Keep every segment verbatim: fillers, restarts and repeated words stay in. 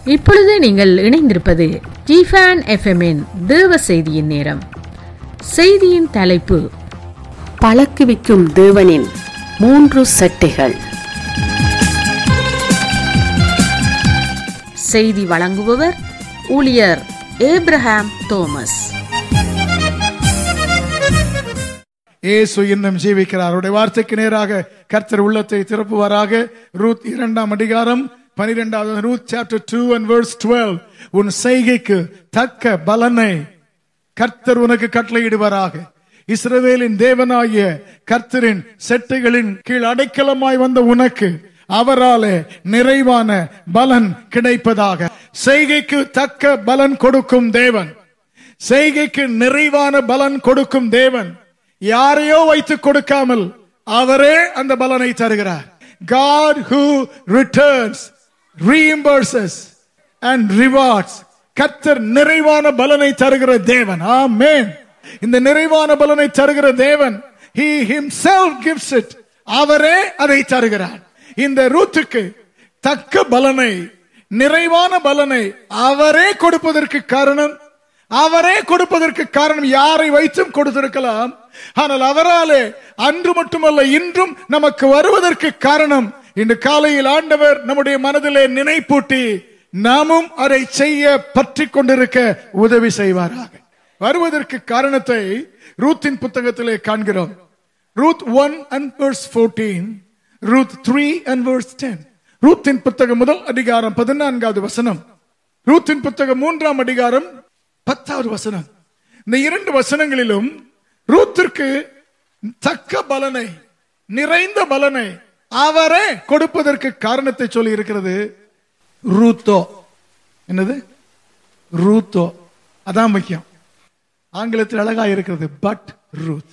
இப்பொழுது நீங்கள் இணைந்திருப்பது ஜிஃபன் எஃப்எம்மின் தேவ செய்தியின் நேரம். செய்தியின் தலைப்பு, பழக்குவிக்கும் தேவனின் மூன்று சட்டைகள். செய்தி வழங்குபவர் ஊழியர் ஏப்ரஹாம் தோமஸ். இயேசு இன்னும் ஜீவிக்கிறார். அவருடைய வார்த்தைக்கு நேராக கர்த்தர் உள்ளத்தை திறப்புவாராக. ரூத் இரண்டாம் அதிகாரம் பனிரெண்டாவது, Ruth chapter two and verse twelve. உன் செய்கைக்கு தக்க பலனை கர்த்தர் உனக்கு கட்டளையிடுவாராக. இஸ்ரவேலின் தேவனாகிய கர்த்தரின் செட்டைகளின் கீழ் அடைக்கலமாய் வந்த உனக்கு அவராலே நிறைவான பலன் கிடைப்பதாக. செய்கைக்கு தக்க பலன் கொடுக்கும் தேவன், செய்கைக்கு நிறைவான பலன் கொடுக்கும் தேவன், யாரையோ வைத்து கொடுக்காமல் அவரே அந்த பலனை தருகிறார். God who returns, reimburses and rewards. கர்த்தர் நிறைவான பலனை தருகிற தேவன். ஆமென். இந்த நிறைவான பலனை தருகிற தேவன், he himself gives it. அவரே அதை தருகிறார். இந்த ரூத்துக்கு தக்க பலனை, நிறைவான பலனை அவரே கொடுப்பதற்கு காரணம், அவரே கொடுப்பதற்கு காரணம் யாரை வைத்தும் கொடுத்திருக்கலாம். ஆனால் அவராலே அன்று மட்டுமல்ல இன்றும் நமக்கு வருவதற்கு காரணம், இன்று காலையில் ஆண்டவர் நம்முடைய மனதிலே நினைப்பூட்டி நாமும் அதை செய்ய பற்றி கொண்டிருக்க உதவி செய்வாராக. வருவதற்கு காரணத்தை ரூத்தின் புத்தகத்திலே காண்கிறோம். Ruth one and verse fourteen, Ruth three and verse ten. ரூத்தின் புத்தகம் முதல் அதிகாரம் பதினான்காவது வசனம், ரூத்தின் புத்தகம் மூன்றாம் அதிகாரம் பத்தாவது வசனம். இந்த இரண்டு வசனங்களிலும் ரூத்திற்கு தக்க பலனை, நிறைந்த பலனை அவரே கொடுப்பதற்கு காரணத்தை சொல்லி இருக்கிறது. ரூத்தோ, என்னது ரூத்தோ, அதான் முக்கியம். ஆங்கிலத்தில் அழகா இருக்கிறது, பட் ரூத்,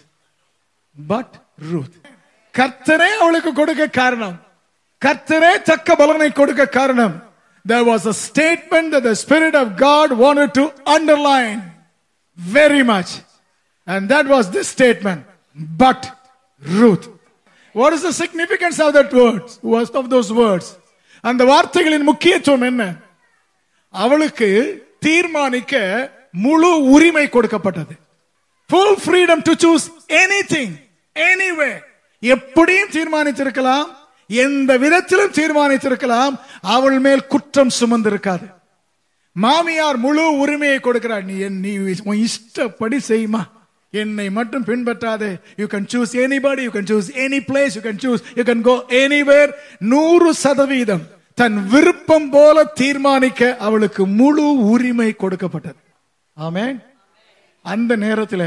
பட் ரூத். கர்த்தரே அவளுக்கு கொடுக்க காரணம், கர்த்தரே தக்க பலனை கொடுக்க காரணம். There was a statement that the Spirit of God wanted to underline very much, and that was this statement, but Ruth. What is the significance of that words, of those words? அந்த வார்த்தைகளின் முக்கியத்துவம் என்ன? அவளுக்கு தீர்மானிக்க முழு உரிமை கொடுக்கப்பட்டது. Full freedom to choose anything, anywhere. எப்படியும் தீர்மானித்திருக்கலாம், எந்த விதத்திலும் தீர்மானித்திருக்கலாம். அவள் மேல் குற்றம் சுமந்திருக்காது. மாமியார் முழு உரிமையை கொடுக்கிறார். நீ நீ இஷ்டப்படி செய்யுமா, என்னை மட்டும் பின்பற்றாதே. You can choose anybody, you can choose any place, you can choose, you can go anywhere. நூறு சதவீதம் தன் விருப்பம் போல தீர்மானிக்க அவளுக்கு முழு உரிமை கொடுக்கப்பட்டது. ஆமென். அந்த நேரத்தில்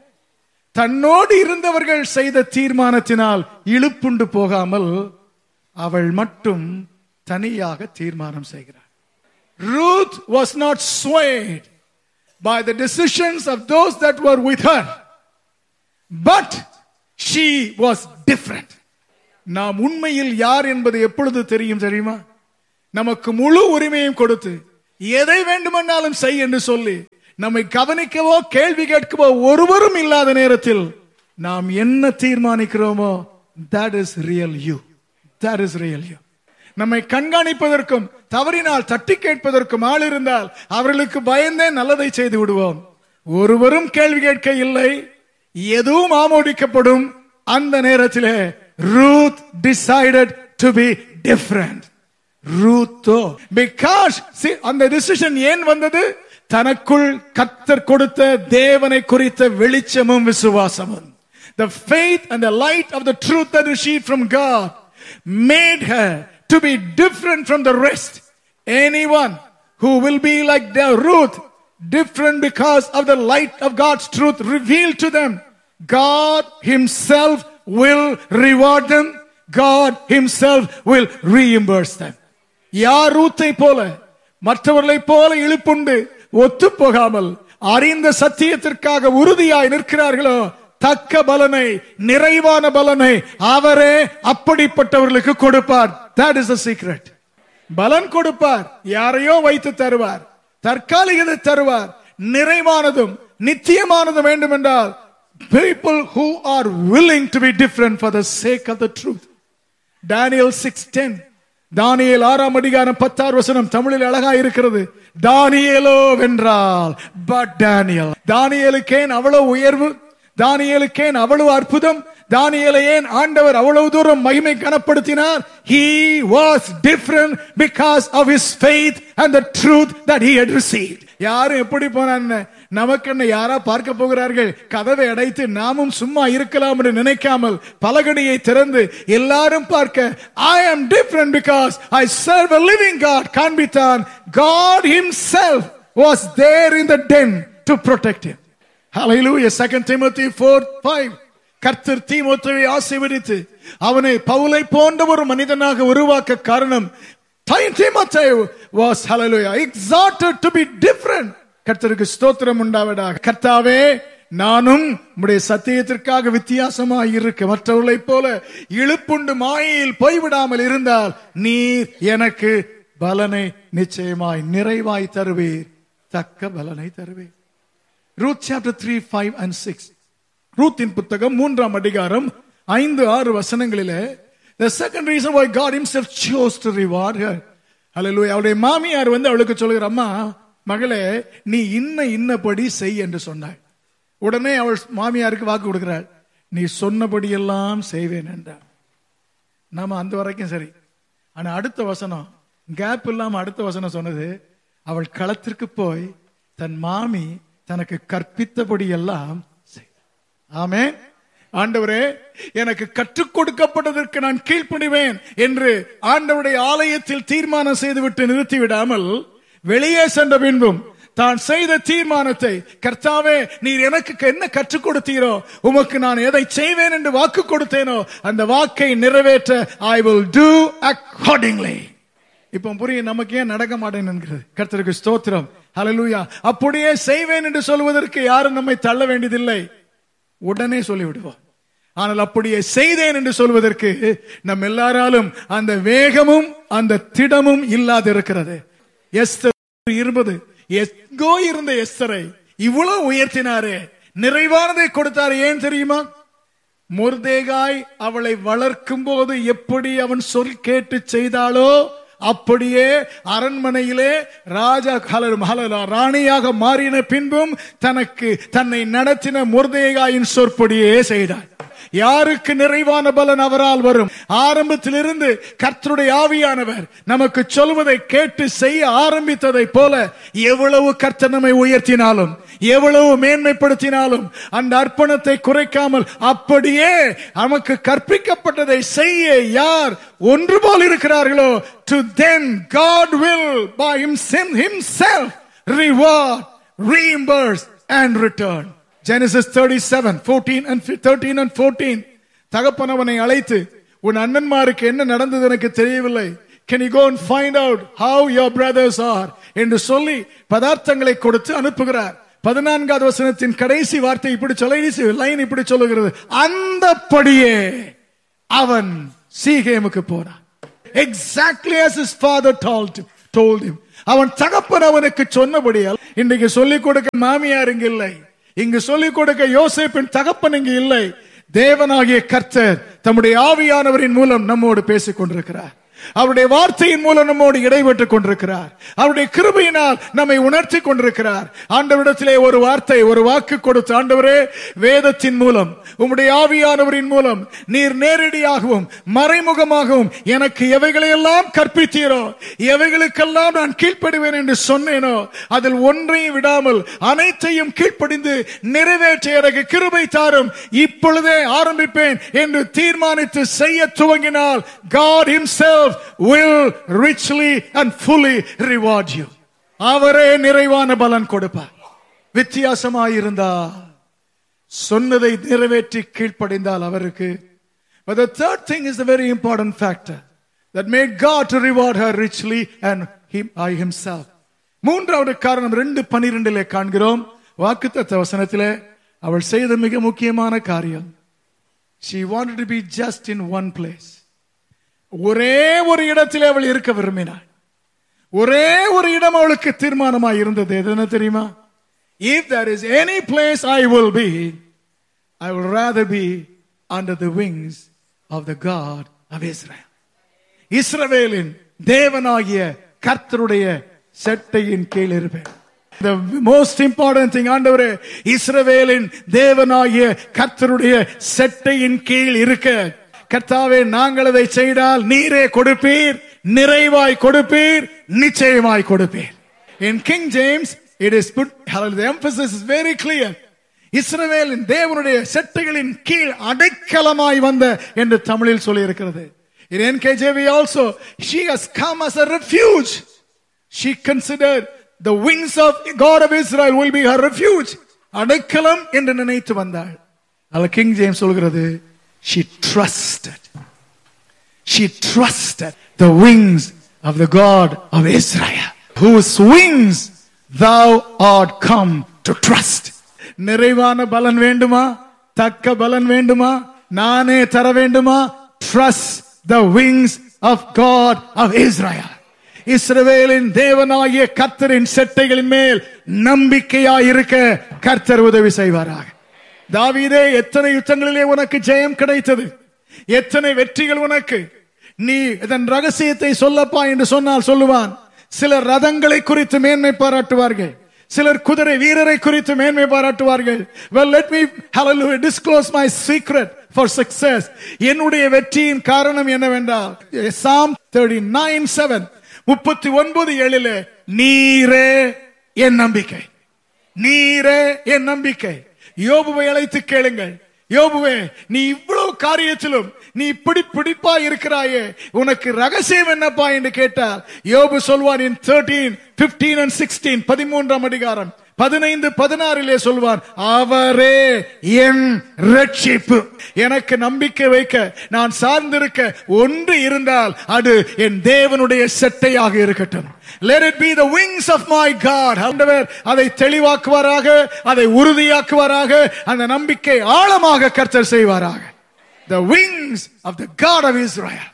தன்னோடு இருந்தவர்கள் செய்த தீர்மானத்தினால் இழுப்புண்டு போகாமல் அவள் மட்டும் தனியாக தீர்மானம் செய்கிறார். Ruth was not swayed by the decisions of those that were with her, but she was different. நாம் உண்மையில் யார் என்பது எப்பொழுது தெரியும் தெரியுமா? நமக்கு முழு உரிமையும் கொடுத்து எதை வேண்டுமென்றாலும் செய் என்று சொல்லி நம்மை கவனிக்கவோ கேள்வி கேட்கவோ ஒருவரும் இல்லாத நேரத்தில் நாம் என்ன தீர்மானிக்கிறோமோ, that is real you, that is real you. நம்மை கண்காணிப்பதற்கும் தவறினால் தட்டி கேட்பதற்கும் ஆள் இருந்தால் அவர்களுக்கு பயந்தே நல்லதை செய்து விடுவோம். ஒருவரும் கேள்வி கேட்க இல்லை, எதுவும் ஆமோதிக்கப்படும். அந்த நேரத்திலே Ruth decided to be different. Ruth, because see, அந்த டிசிஷன் ஏன் வந்தது? தனக்குள் கர்த்தர் கொடுத்த தேவனை குறித்த வெளிச்சமும் விசுவாசமும். The faith and the light of the truth that received from God made her to be different from the rest. Anyone who will be like the Ruth, different because of the light of God's truth revealed to them, God himself will reward them, God himself will reimburse them. யார் ரூத்தை போல மற்றவர்களை போல இழுப்புண்டு ஒத்து போகாமல் அறிந்த சத்தியத்திற்காக உறுதியாய் நிற்கிறார்களோ, தக்க பலனை, நிறைவான பலனை அவரே அப்படிப்பட்டவர்களுக்கு கொடுப்பார். That is the secret. பலன் கொடுப்பார், யாரையோ வைத்து தருவார், தற்காலிகத்தை தருவார். நிறைவானதும் நித்தியமானதும் வேண்டும் என்றால் people who are willing to be different for the sake of the truth. Daniel six ten, தானியேல் ஆறாம் அதிகாரம் பத்தாறு வசனம் தமிழில் அழகா இருக்கிறது. தானியேலோ வென்றால் பட் டேனியல். தானியேலுக்கேன் அவ்வளவு உயர்வு, தானியேலுக்கேன் அவ்வளவு அற்புதம், தானியேலை ஏன் ஆண்டவர் அவ்வளவு தூரம் மகிமை கனப்படுத்தினார்? He was different because of his faith and the truth that he had received. யாரும் எப்படி போனான்னு நமக்கு என்ன யாரா பார்க்க போகிறார்கள்? கதவை அடைத்து நாமும் சும்மா இருக்கலாம் என்று நினைக்காமல் பலகடியை திறந்து எல்லாரும் பார்க்க, I am different because I serve a living God. காண்பித்தான். God himself was there in the den to protect him. Hallelujah. Second Timothy four five. கர்த்தர் தீமோத்தேயுவை ஆசீர்வதித்து அவனை பவுலை போன்ற ஒரு மனிதனாக உருவாக்க காரணம், Timothy was, hallelujah, exhorted to be different. கர்த்தருக்கு ஸ்தோத்திரம் உண்டாவதாக. கர்த்தாவே, நானும் உம்முடைய சத்தியத்திற்காக வித்தியாசமாய் இருக்க மற்றவர்களைப் போல இழுப்புண்டு மாயையில் போய்விடாமல் இருந்தால் நீர் எனக்கு பலனை நிச்சயமாய் நிறைவாய் தருவீர், தக்க பலனை தருவீர். Ruth chapter three, five and six. ரூத்தின் புத்தகம் மூன்றாம் அதிகாரம் ஐந்து ஆறு வசனங்களிலே the second reason why God himself chose to reward her. Hallelujah. அவளுடைய மாமியார் வந்து அவளுக்கு சொல்லுகிற, அம்மா மகளே, நீ இன்ன இன்னபடி செய் என்று சொன்னாள். உடனே அவள் மாமியாருக்கு வாக்கு கொடுக்கிறாள், நீ சொன்னபடி எல்லாம் செய்வேன் என்றாள். நாம அந்த வரைக்கும் சரி. ஆனா அடுத்த வசனம் கேப் இல்லாம அடுத்த வசனம் சொன்னது, அவள் களத்திற்கு போய் தன் மாமி தனக்கு கற்பித்தபடி எல்லாம். ஆமென். ஆண்டவரே, எனக்கு கற்றுக் கொடுக்கப்பட்டதற்கு நான் கீழ்ப்படிவேன் என்று ஆண்டவருடைய ஆலயத்தில் தீர்மானம் செய்துவிட்டு நிறுத்திவிடாமல் வெளியே சென்ற பின்பும் தான் செய்த தீர்மானத்தை, கர்த்தாவே நீர் எனக்கு என்ன கற்றுக் கொடுத்தீரோ, உமக்கு நான் எதை செய்வேன் என்று வாக்கு கொடுத்தேனோ அந்த வாக்கை நிறைவேற்ற I will do accordingly. இப்ப புரியும் நமக்கு ஏன் நடக்க மாட்டேன் என்கிறது. கர்த்தருக்கு ஸ்தோத்திரம். ஹல்லேலூயா. அப்படியே செய்வேன் என்று சொல்வதற்கு யாரும் நம்மை தள்ள வேண்டியதில்லை, உடனே சொல்லிவிடுவோம். ஆனால் அப்படியே செய்தேன் என்று சொல்வதற்கு நம் எல்லாராலும் அந்த வேகமும் அந்த திடமும் இல்லாது இருக்கிறது. எஸ்தர் இருபது எங்கோ இருந்த எஸ்தரை இவ்வளவு உயர்த்தினாரே, நிறைவானதை கொடுத்தாரு. ஏன் தெரியுமா? மொர்தேகாய் அவளை வளர்க்கும் போது எப்படி அவன் சொல் கேட்டு செய்தாளோ அப்படியே அரண்மனையிலே ராஜா ராணியாக மாறின பின்பும் தனக்கு தன்னை நடத்தின மொர்தேகாயின் சொற்படியே செய்தார். யாருக்கு நிறைவான பலன் அவரால் வரும்? ஆரம்பத்திலிருந்து கர்த்தருடைய ஆவியானவர் நமக்கு சொல்வதை கேட்டு செய்ய ஆரம்பித்ததை போல எவ்வளவு கர்த்தர் நம்மை உயர்த்தினாலும் எவ்வளவு மேன்மைப்படுத்தினாலும் அந்த அர்ப்பணத்தை குறைக்காமல் அப்படியே நமக்கு கற்பிக்கப்பட்டதை செய்ய யார் ஒன்று போல் இருக்கிறார்களோ, to them God will by himself reward, reimburse and return. Genesis thirty-seven, fourteen and thirteen and fourteen. தகப்பன் அவனை அழைத்து, உன் அண்ணன்மாருக்கு என்ன நடந்தது எனக்கு தெரியவில்லை, can you go and find out how your brothers are என்று சொல்லி பதார்த்தங்களை கொடுத்து அனுப்புகிறார். பதினான்காவது வசனத்தின் கடைசி வார்த்தை இப்படி சொல்ல, லைன் இப்படி சொல்லுகிறது, அந்தபடியே அவன் சீகேமுக்கு போனான். Exactly as his father told him, told him. அவன் தகப்பன் அவனுக்கு சொன்னபடியால் இன்றைக்கு சொல்லிக் கொடுக்க மாமியார் இங்கு இல்லை, இங்கு சொல்லிக் கொடுக்க யோசேப்பின் தகப்பன் இங்கு இல்லை. தேவனாகிய கர்த்தர் தம்முடைய ஆவியானவரின் மூலம் நம்மோடு பேசிக் கொண்டிருக்கிறார். அவருடைய வார்த்தையின் மூலம் நம்மோடு இடைபெற்றுக் கொண்டிருக்கிறார். அவருடைய கிருபையினால் நம்மை உணர்த்தி கொண்டிருக்கிறார். ஆண்டவரிடத்திலே ஒரு வார்த்தை, ஒரு வாக்கு கொடுத்து, ஆண்டவரே, வேதத்தின் மூலம் உம்முடைய ஆவியானவரின் மூலம் நீர் நேரடியாகவும் மறைமுகமாகவும் எனக்கு எவைகளையெல்லாம் கற்பித்தீரோ, எவைகளுக்கெல்லாம் நான் கீழ்ப்படிவேன் என்று சொன்னேனோ அதில் ஒன்றையும் விடாமல் அனைத்தையும் கீழ்ப்படிந்து நிறைவேற்ற எனக்கு கிருபை தாரும், இப்பொழுதே ஆரம்பிப்பேன் என்று தீர்மானித்து செய்ய துவங்கினால் God himself will richly and fully reward you. அவரே நிறைவான பலன் கொடுப்பார். வித்தியாசமாயிருந்தா சொன்னதை நிறைவேற்றி கீழ்ப்படிந்தால் அவருக்கு. But the third thing is the very important factor that made God to reward her richly and him I himself. மூன்றாவது காரணம் ரெண்டு பன்னிரண்டிலே காண்கிறோம். வாக்குத்தத்த வசனத்திலே அவள் செய்த மிக முக்கியமான காரியம், she wanted to be just in one place. ஒரே ஒரு இடத்திலே அவள் இருக்க விரும்பினாள். ஒரே ஒரு இடம் அவளுக்கு தீர்மானமாய் இருந்தது. எதுன்னு தெரியுமா? If there is any place I will be, I will rather be under the wings of the God of Israel. இஸ்ரவேலின் தேவனாகிய கர்த்தருடைய செட்டையின் கீழ் இருப்பேன். The most important thing, ஆண்டவரே, இஸ்ரவேலின் தேவனாகிய கர்த்தருடைய செட்டையின் கீழ் இருக்க. கர்த்தாவே, நாங்கள் அதை செய்தால் நீரே கொடுப்பீர், நிறைவாய் கொடுப்பீர், நிச்சயமாய் கொடுப்பீர். In King James it is put, the emphasis is very clear. இஸ்ரவேலின் தேவனுடைய செட்டைகளின் கீழ் அடைக்கலமாய் வந்த என்று தமிழில் சொல்லி இருக்கிறது. In N K J V also, she has come as a refuge. She considered the wings of God of Israel will be her refuge. அடைக்கலம் என்று நினைத்து வந்தாள். அல்ல கிங் ஜேம்ஸ் சொல்கிறது, she trusted. She trusted the wings of the God of Israel, whose wings thou art come to trust. நிறைவான பலன் வேண்டுமா? தக்க பலன் வேண்டுமா? நானே தர வேண்டுமா? Trust the wings of God of Israel. இஸ்ரவேலின் தேவனாகிய கர்த்தரின் செட்டைகளின் மேல் நம்பிக்கையாய் இருக்க கர்த்தர் உதவி செய்வாராக. தாவீதே, எத்தனை யுத்தங்களிலே உனக்கு ஜெயம் கிடைத்தது, எத்தனை வெற்றிகள் உனக்கு. நீ இதன் ரகசியத்தை சொல்லப்பா என்று சொன்னால் சொல்லுவான். சிலர் ரதங்களை குறித்து மேன்மை பாராட்டுவார்கள், சிலர் குதிரை வீரரை குறித்து மேன்மை பாராட்டுவார்கள். Well, let me hallelujah disclose my secret for success. என்னுடைய வெற்றியின் காரணம் என்னவென்றால், Psalm thirty-nine seven, முப்பத்தி ஒன்பது ஏழிலே, நீரே என் நம்பிக்கை, நீரே என் நம்பிக்கை. யோபுவை அழைத்து கேளுங்கள், யோபுவே, நீ இவ்வளவு காரியத்திலும் நீ இப்படி பிடிப்பா இருக்கிறாயே, உனக்கு ரகசியம் என்னப்பா என்று கேட்டால் யோபு சொல்வான். in thirteen fifteen and sixteen, பதிமூன்றாம் அதிகாரம் பதினைந்து பதினாறிலே சொல்வான், அவரே என் ரட்சிப்பு. எனக்கு நம்பிக்கை வைக்க, நான் சார்ந்திருக்க ஒன்று இருந்தால் அது என் தேவனுடைய செட்டையாக இருக்கட்டும். Let it be the wings of my God. ஆண்டவர் அதை தெளிவாக்குவாராக, அதை உறுதியாக்குவாராக, அந்த நம்பிக்கை ஆழமாக கர்த்தர் செய்வாராக. The wings of the God of Israel.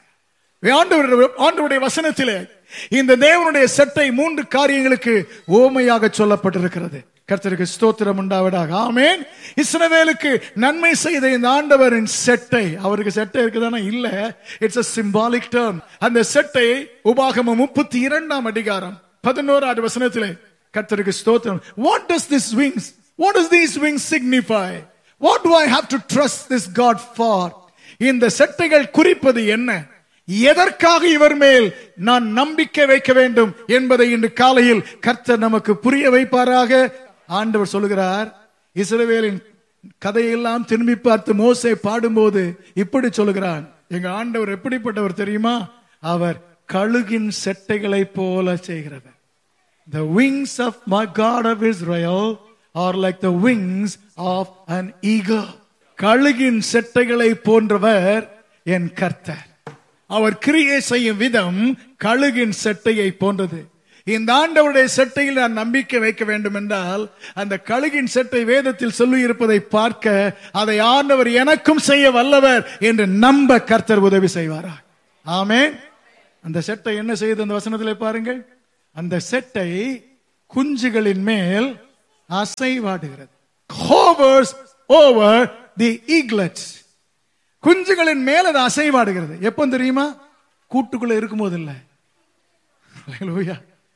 ஆண்டவருடைய வசனத்திலே இந்த தேவனுடைய செட்டை மூன்று காரியங்களுக்கு ஓமையாக சொல்லப்பட்டிருக்கிறது. கர்த்தருக்கு ஸ்தோத்திரம் உண்டாவதாக. ஆமென். இஸ்ரவேலுக்கு நன்மை செய்த இந்த ஆண்டவரின் செட்டை, அவருக்கு செட்டை இருக்குதானா? இல்ல, இட்ஸ் a symbolic term. அந்த செட்டை உபாகமம் முப்பத்தி இரண்டாம் அதிகாரம் பதினோராவது வசனத்திலே கர்த்தருக்கு ஸ்தோத்திரம். What does this wings, what does these wings signify? What do I have to trust this God for? இந்த செட்டைகள் குறிப்பது என்ன? எதற்காக இவர் மேல் நான் நம்பிக்கை வைக்க வேண்டும் என்பதை இன்று காலையில் கர்த்தர் நமக்கு புரிய வைப்பாராக. ஆண்டவர் சொல்லுகிறார், இஸ்ரவேலின் கதையெல்லாம் திரும்பி பார்த்து மோசே பாடும்போது இப்படி சொல்லுகிறான். எங்க ஆண்டவர் எப்படிப்பட்டவர் தெரியுமா? அவர் கழுகின் செட்டைகளை போல செய்கிறவர். The wings of my God of Israel are like the wings of an eagle. கழுகின் செட்டைகளை போன்றவர் என் கர்த்தர். அவர் கிரியை செய்யும் விதம் கழுகின் செட்டையை போன்றது. இந்த ஆண்டவருடைய செட்டையில் நான் நம்பிக்கை வைக்க வேண்டும் என்றால், அந்த கழுகின் செட்டை வேதத்தில் சொல்லி இருப்பதை பார்க்க, அதை ஆண்டவர் எனக்கும் செய்ய வல்லவர் என்று நம்ப கர்த்தர் உதவி செய்வாரா. ஆமென். அந்த செட்டை என்ன செய்யுது அந்த வசனத்திலே பாருங்கள். அந்த செட்டை குஞ்சுகளின் மேல் அசைவாடுகிறது. Hovers over the eaglets. குஞ்சுகளின் மேல் அது அசைவாடுகிறது. எப்போ தெரியுமா? கூட்டுக்குள்ள இருக்கும்போது இல்ல. Hallelujah.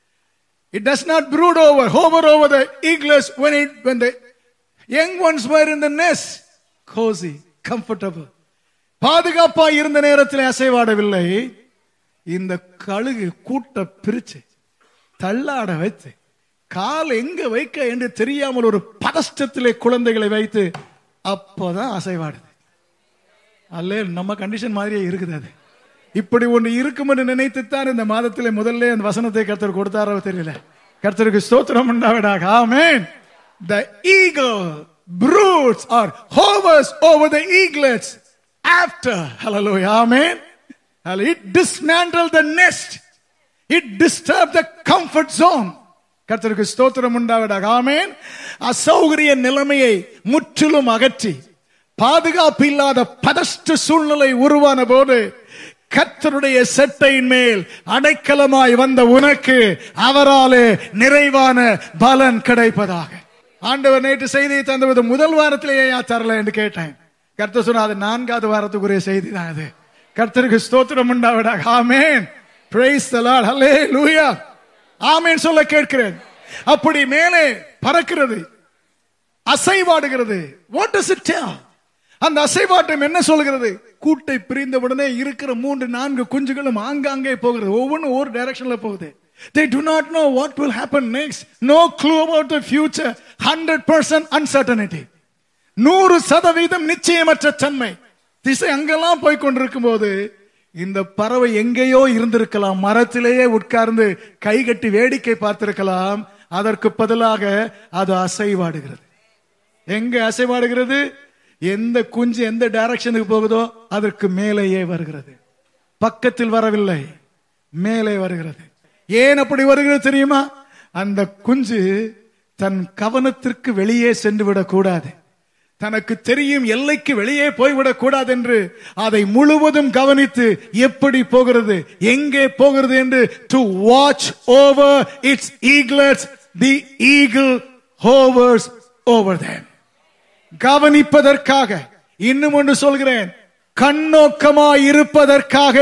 It does not brood over, hover over the eaglets when it when the young ones were in the nest, cozy, comfortable. பாதுகாப்பா இருந்த நேரத்தில் அசைவாடவில்லை. இந்த கழுகு கூட்ட பிரிச்சு தள்ளாட வைத்து கால் எங்க வைக்க என்று தெரியாமல் ஒரு பதஷ்டத்திலே குழந்தைகளை வைத்து அப்போதான் அசைவாடுது. அல்ல, நம்ம கண்டிஷன் மாதிரியே இருக்குது. அது இப்படி ஒன்று இருக்கும் என்று நினைத்துத்தான் இந்த மாதத்திலே முதல்ல அந்த வசனத்தை கர்த்தர் கொடுத்தாரோ தெரியல. கர்த்தருக்கு ஸ்தோத்திரம் உண்டாவதாக. ஆமென். The eagle broods or hovers over the eaglets after, hallelujah, amen. It dismantled the nest. It disturbed the comfort zone. கர்த்தருக்கு ஸ்தோத்திரம் உண்டாவதாக. ஆமென். அசௌகரிய நிலைமையை முற்றிலும் அகற்றி பாதுகாப்பு இல்லாத பதஷ்ட சூழ்நிலை உருவான போது கர்த்தருடைய செட்டையின் மேல் அடைக்கலமாய் வந்த உனக்கு அவராலே நிறைவான பலன் கிடைப்பதாக. ஆண்டவர் நேற்று செய்தியை தந்தது முதல் வாரத்திலேயே தரல என்று கேட்டேன். கர்த்தர் சொன்ன, அது நான்காவது வாரத்துக்குரிய செய்தி தான் அது. கர்த்தருக்கு ஸ்தோத்திரம் உண்டாவதாக. ஆமென். Praise the Lord. Hallelujah. ஆமென் சொல்ல கேட்கிறேன். அப்படி மேலே பறக்கிறது, அசைவாடுகிறது. What does it tell? அந்த அசைவாட்டம் என்ன சொல்கிறது? கூட்டை பிரிந்தவுடனே இருக்கிற மூன்று நான்கு குஞ்சுகளும் ஆங்காங்கே போகிறது. ஒவ்வொன்றும் ஒரு டைரக்ஷன்ல போகுது. They do not know what will happen next. No clue about the future. one hundred percent uncertainty. நூறு சதவீதம் நிச்சயமற்ற தன்மை. திசை அங்கெல்லாம் போய் கொண்டிருக்கும் போது இந்த பறவை எங்கேயோ இருந்திருக்கலாம், மரத்திலேயே உட்கார்ந்து கை கட்டி வேடிக்கை பார்த்திருக்கலாம். அதற்கு பதிலாக அது அசைவாடுகிறது. எங்க அசைவாடுகிறது? எந்த குஞ்சு எந்த டைரக்ஷனுக்கு போகுதோ அதற்கு மேலேயே வருகிறது. பக்கத்தில் வரவில்லை, மேலே வருகிறது. ஏன் அப்படி வருகிறது தெரியுமா? அந்த குஞ்சு தன் கவனத்திற்கு வெளியே சென்று விடக்கூடாது, தனக்கு தெரியும் எல்லைக்கு வெளியே போய்விடக் கூடாது என்று அதை முழுவதும் கவனித்து எப்படி போகிறது, எங்கே போகிறது என்று to watch over its eaglets. The eagle hovers over them. கவனிப்பதற்காக, இன்னும் ஒன்று சொல்கிறேன், கண்ணோக்கமாய் இருப்பதற்காக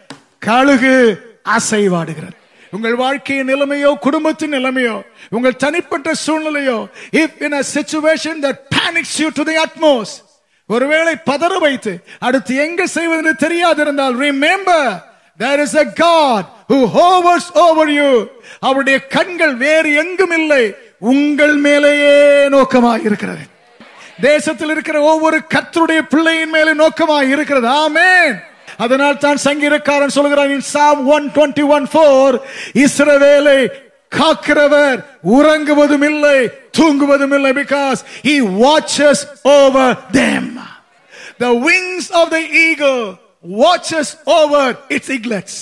கழுகு அசைவாடுகிறது. உங்கள் வாழ்க்கையின் நிலைமையோ, குடும்பத்தின் நிலைமையோ, உங்கள் தனிப்பட்ட சூழ்நிலையோ, if in a situation that panics you to the utmost, ஒருவேளை பதற வைத்து அடுத்து எங்க செய்வதென்று தெரியாதிருந்தால், remember there is a God who hovers over you. அவருடைய கண்கள் வேறு எங்கும் இல்லை, உங்கள் மேலேயே நோக்கமாய் இருக்கிறது. தேசத்தில் இருக்கிற ஒவ்வொரு கர்த்தருடைய பிள்ளையின் மேலே நோக்கமாய் இருக்கிறது. ஆமென். அதனால் தான் சங்கீதக்காரன் சொல்கிறான் in Psalm one twenty-one four, இஸ்ரவேலை காக்கிறவர் உறங்குவதும் இல்லை தூங்குவதும் இல்லை, because he watches over them. The wings of the eagle watches over its eaglets.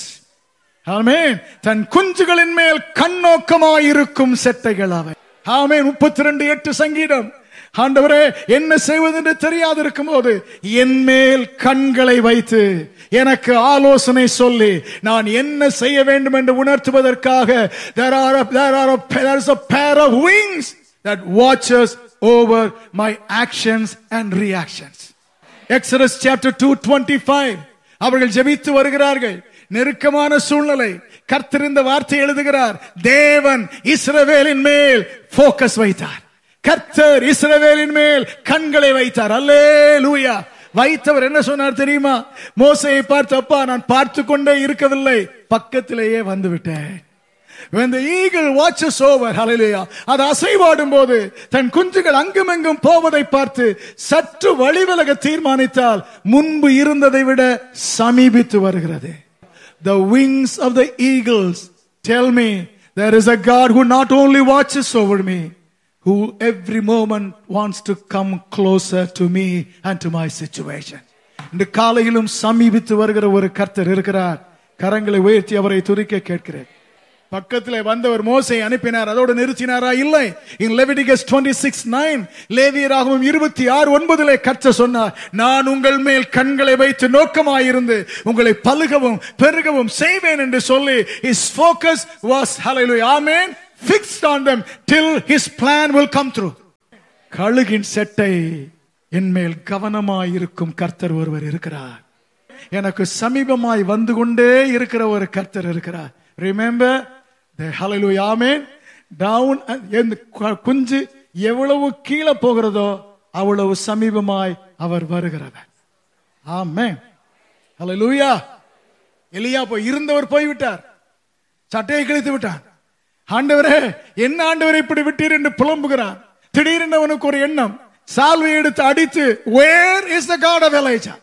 ஆமென். தன் குஞ்சுகளின் மேல் கண்ணோக்கமாய் இருக்கும் செட்டைகள் அவை. ஆமென். முப்பத்தி ரெண்டு எட்டு சங்கீதம். ஆண்டவரே, என்ன செய்வதென்று தெரியாது இருக்கும் போது என் மேல் கண்களை வைத்து எனக்கு ஆலோசனை சொல்லி நான் என்ன செய்ய வேண்டும் என்று உணர்த்துவதற்காக there are a, there are a, there is a pair of wings that watches over my actions and reactions. Exodus chapter two twenty-five. அவர்கள் ஜெபித்து வருகிறார்கள், நெருக்கமான சூழ்நிலை. கர்த்தர் இந்த வார்த்தை எழுதுகிறார், தேவன் இஸ்ரவேலின் மேல் போக்கஸ் வைத்தார். கர்த்தர் இஸ்ரவேலின் மேல் கண்களை வைத்தார். அல்லேலூயா. வைத்தவர் என்ன சொன்னார் தெரியுமா? மோசேயை பார்த்து, அப்பா நான் பார்த்து கொண்டே இருக்கவில்லை, பக்கத்திலேயே வந்து விட்டேன். When the eagle watches over, hallelujah, அது அசைவாடும் போது தன் குஞ்சுகள் அங்கும் எங்கும் போவதை பார்த்து சற்று வழிவிலக தீர்மானித்தால் முன்பு இருந்ததை விட சமீபித்து வருகிறது. The wings of the eagles tell me there is a God who not only watches over me, who every moment wants to come closer to me and to my situation. இந்த காலையிலும் சமீபித்து வருகிற ஒரு கர்த்தர் இருக்கிறார். கரங்களை உயர்த்தி அவரை துதிக்க கேட்கிறேன். பக்கத்திலே வந்தவர் மோசேயை அனுப்பினார், அதோடு நிறுத்தினாரா? இல்லை. in Leviticus twenty-six nine, லேவியராகமம் இருபத்தி ஆறு ஒன்பதிலே கர்த்தர் சொன்னார், நான் உங்கள் மேல் கண்களை வைத்து நோக்கமாயிருந்து உங்களை பலுகவும் பெருகவும் செய்வேன் என்று சொல்லி his focus was, hallelujah, amen, fixed on them till his plan will come through. கழுகின் செட்டை என் மேல் கவனமாய் இருக்கும் கர்த்தர் ஒருவர் இருக்கிறார். எனக்கு சமீபமாய் வந்து கொண்டே இருக்கிற ஒரு கர்த்தர் இருக்கிறார். Remember the hallelujah, amen, down, and குஞ்சு எவ்வளவு கீழே போகிறதோ அவ்வளவு சமீபமாய் அவர் வருகிறார். ஆமென். hallelujah. எலியா போய் இருந்தவர் போய்விட்டார், சட்டையை கிழித்து விட்டார். ஆண்டவரே, என்ன ஆண்டவரை இப்படி விட்டீர் என்று புலம்புகிறான். திடீரென்று அவனுக்கு ஒரு எண்ணம், சால்வை எடுத்து அடித்து, where is the God of Elijah,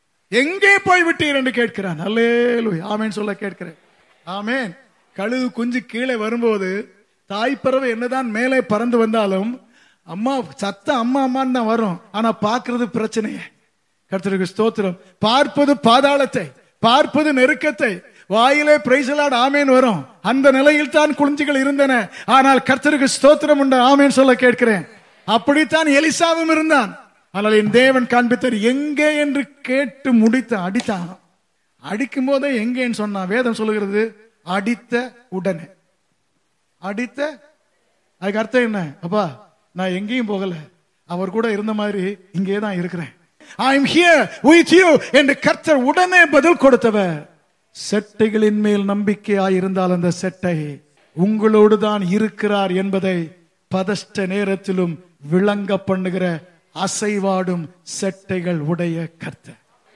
எங்கே போய் விட்டீர் என்று கேட்கிறான். அல்லேலூயா, ஆமென் சொல்ல கேட்கிறேன். ஆமென். கழுகு குஞ்சு கீழே வரும்போது தாய்ப்பறவை என்னதான் மேலே பறந்து வந்தாலும் அம்மா சத்த அம்மா அம்மான்னு தான் வரும், ஆனா பார்க்கிறது பிரச்சனையே. கர்த்தருக்கு ஸ்தோத்திரம். பார்ப்பது பாதாளத்தை, பார்ப்பது நெருக்கத்தை. வாயிலே பிரைஸ் தி லார்ட் ஆமென் வரும். அந்த நிலையில் தான் குஞ்சுகள் இருந்தன. ஆனால் கர்த்தருக்கு ஸ்தோத்திரம் உண்டு, ஆமென் சொல்ல கேட்கிறேன். அப்படித்தான் எலிசாவும் இருந்தான். ஆனால் என் தேவன் காண்பித்தார், எங்கே என்று கேட்டு முடித்து அடித்தான். அடிக்கும் போதே எங்கேன்னு சொன்னா வேதம் சொல்லுகிறது, அடித்த உடனே. அடித்த அதுக்கு அர்த்தம் என்ன? அப்பா நான் எங்கேயும் போகல, அவர் கூட இருந்த மாதிரி இங்கே தான் இருக்கிறேன். I am here with you என்று கர்த்தர் உடனே பதில் கொடுத்தவர். செட்டைகளின் மேல் நம்பிக்கையாயிருந்தால் அந்த செட்டை உங்களோடு தான் இருக்கிறார் என்பதை பதஷ்ட நேரத்திலும் விளங்க பண்ணுகிற அசைவாடும் செட்டைகள் உடைய கர்த்தர்.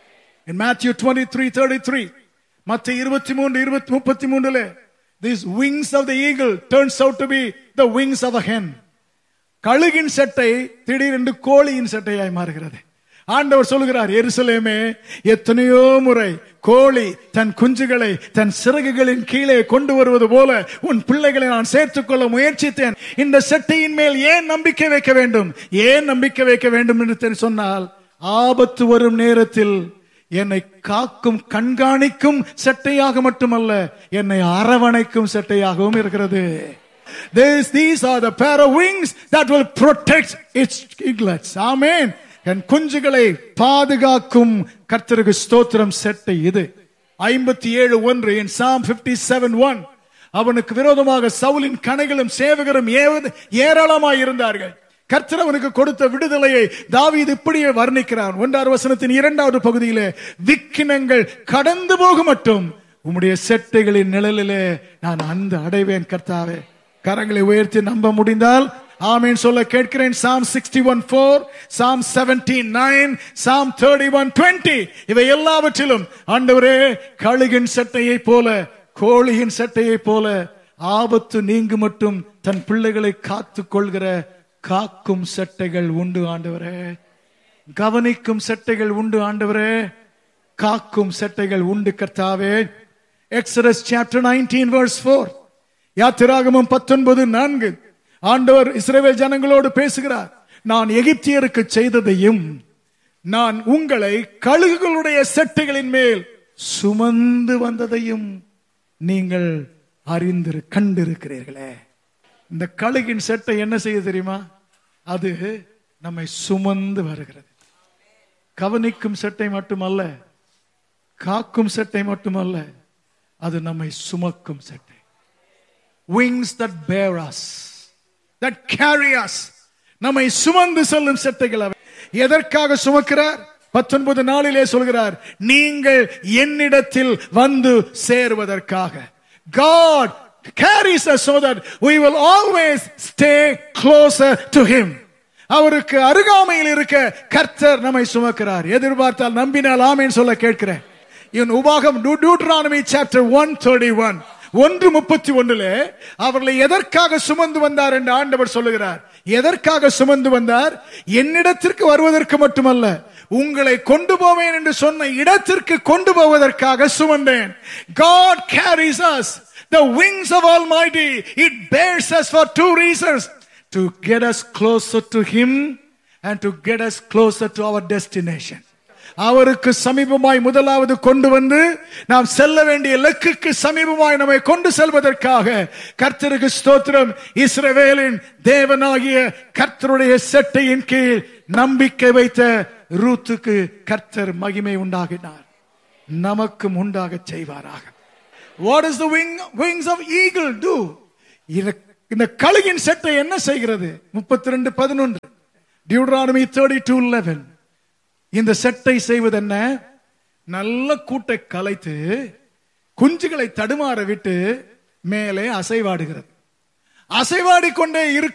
In Matthew twenty-three thirty-three, மத்தேயு இருபத்தி மூன்று இருபத்தி முப்பத்தி மூன்றுல, these wings of the eagle turns out to be the wings of a hen. கழுகின் சட்டை திடீரென்று கோழியின் சட்டையாய் மாறுகிறது. ஆண்டவர் சொல்லுகிறார், எருசலேமே, எத்தனையோ முறை கோழி தன் குஞ்சுகளை தன் சிறகுகளின் கீழே கொண்டு வருவது போல உன் பிள்ளைகளை நான் சேர்த்துக் கொள்ள முயற்சித்தேன். இந்த சட்டையின் மேல் ஏன் நம்பிக்கை வைக்க வேண்டும்? ஏன் நம்பிக்கை வைக்க வேண்டும் என்று சொன்னால், ஆபத்து வரும் நேரத்தில் என்னை காக்கும் கண்காணிக்கும் சட்டையாக மட்டுமல்ல, என்னை அரவணைக்கும் சட்டையாகவும் இருக்கிறது. This, these are the pair of wings that will protect its eaglets. Amen. என் குஞ்சுகளை பாதுகாக்கும் கர்த்தருக்கு ஸ்தோத்திரம் செட்டை இது. ஐம்பத்தி ஏழு ஒன்று in Psalm fifty-seven one, அவனுக்கு விரோதமாக சவுலின் கணைகளும் சேவகரும் ஏராளமாய் இருந்தார்கள். கர்த்தர் அவனுக்கு கொடுத்த விடுதலையை தாவீது இப்படியே வர்ணிக்கிறான். ஒன்றாவது வசனத்தின் இரண்டாவது பகுதியிலே, விக்கினங்கள் கடந்து போக மட்டும் உம்முடைய செட்டைகளின் நிழலிலே நான் அந்த அடைவேன் கர்த்தாவே. கரங்களை உயர்த்தி நம்ப முடிந்தால் ஆமென் சொல்ல கேட்கிறேன். Psalm sixty-one four, Psalm seventeen nine, Psalm thirty-one twenty, இவை எல்லாவற்றிலும் ஆண்டவரே, கழுகின் சட்டையை போல கோழியின் சட்டையை போல ஆபத்து நீங்கு மட்டும் தன் பிள்ளைகளை காத்துக் கொள்கிற காக்கும் சட்டைகள் உண்டு ஆண்டவரே. கவனிக்கும் சட்டைகள் உண்டு ஆண்டவரே. காக்கும் சட்டைகள் உண்டு கர்த்தாவே. Exodus chapter nineteen verse four, யாத்திராகமம் பத்தொன்பது நான்கு, ஆண்டவர் இஸ்ரவேல் ஜனங்களோடு பேசுகிறார். நான் எகிப்தியருக்கு செய்ததையும் நான் உங்களை கழுகுகளுடைய சட்டைகளின் மேல் சுமந்து வந்ததையும் நீங்கள் அறிந்து கண்டிருக்கிறீர்களே. இந்த கழுகின் சட்டை என்ன செய்ய தெரியுமா? அது நம்மை சுமந்து வருகிறது. கவனிக்கும் சட்டை மட்டுமல்ல, காக்கும் சட்டை மட்டுமல்ல, அது நம்மை சுமக்கும் சட்டை. Wings that bear us, that carry us, நம்மை சுமந்து செல்லும் சட்டைகள். எதற்காக சுமக்கிறார்? பத்தொன்பது நாளிலே சொல்கிறார், நீங்கள் என்னிடத்தில் வந்து சேருவதற்காக. God carries us so that we will always stay closer to him. அவருக்கு அருகாமையில் இருக்க கர்த்தர் நம்மை சுமக்கிறார். எதிர்பார்த்தால் நம்பினால் ஆமென் சொல்ல கேட்கிறேன். In உபாகம் Deuteronomy chapter one thirty-one, ஒன்று முப்பத்தி ஒன்றிலே அவர்களை எதற்காக சுமந்து வந்தார் என்று ஆண்டவர் சொல்லுகிறார். எதற்காக சுமந்து வந்தார்? என்னிடத்திற்கு வருவதற்கு மட்டுமல்ல, உங்களை கொண்டு போவேன் என்று சொன்ன இடத்திற்கு கொண்டு போவதற்காக சுமந்தேன். God carries us, the wings of Almighty. It bears us for two reasons: to get us closer to him and to get us closer to our destination. அவருக்கு சமீபமாய் முதலாவது கொண்டு வந்து நாம் செல்ல வேண்டிய இலக்குக்கு சமீபமாய் நம்மை கொண்டு செல்வதற்காக. கர்த்தருக்கு ஸ்தோத்திரம். இஸ்ரவேலின் தேவனாகிய கர்த்தருடைய செட்டையின் கீழ் நம்பிக்கை வைத்த ரூத்துக்கு கர்த்தர் மகிமை உண்டாகினார். நமக்கும் உண்டாக செய்வாராக. What does the wing, wings of eagle do? இந்த கழுகின் செட்டை என்ன செய்கிறது? முப்பத்தி ரெண்டு பதினொன்று, Deuteronomy thirty-two eleven. இந்த செட்டை செய்வது என்ன? நல்ல கூட்டை கலைத்து குஞ்சுகளை தடுமாற விட்டு மேலே அசைவாடுகிறது. அசைவாடிக்கொண்டே